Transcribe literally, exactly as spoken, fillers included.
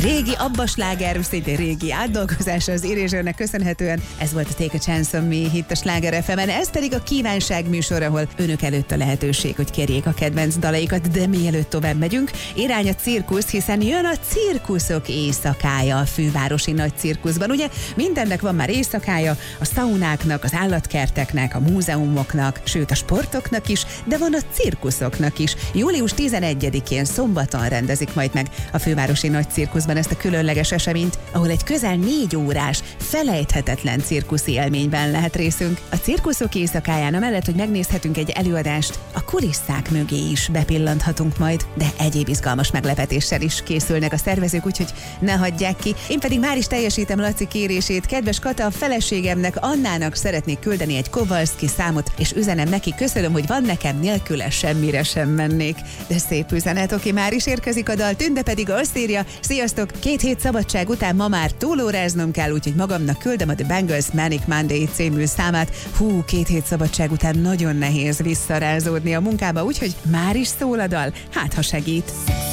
Régi Abba sláger, szintén régi átdolgozása az Erasure-nek köszönhetően. Ez volt a Take a Chance on Me itt a Sláger ef emen. Ez pedig a kívánság műsor, ahol önök előtt a lehetőség, hogy kérjék a kedvenc dalaikat, de mielőtt tovább megyünk, irány a cirkusz, hiszen jön a cirkuszok éjszakája a fővárosi nagy cirkuszban. Ugye mindennek van már éjszakája, a szaunáknak, az állatkerteknek, a múzeumoknak, sőt a sportoknak is, de van a cirkuszoknak is. július tizenegyedikén szombaton rendezik majd meg a fővárosi nagy cirkuszban ezt a különleges eseményt, ahol egy közel négy órás, felejthetetlen cirkuszi élményben lehet részünk. A cirkuszok éjszakáján amellett, hogy megnézhetünk egy előadást, a kulisszák mögé is bepillanthatunk majd, de egyéb izgalmas meglepetéssel is készülnek a szervezők, úgyhogy ne hagyják ki. Én pedig már is teljesítem Laci kérését. Kedves Kata, a feleségemnek, Annának szeretnék küldeni egy Kowalski számot, és üzenem neki, köszönöm, hogy van nekem, nélküle semmire sem mennék. De szép üzenet, oké, már is érkezik a dal, Tünde pedig azt írja, sziasztok, két hét szabadság után ma már túlóráznom kell, úgyhogy magamnak küldöm a The Bangles Manic Monday című számát. Hú, két hét szabadság után nagyon nehéz visszarázódni a munkába, úgyhogy már is szól a dal, hát ha segít.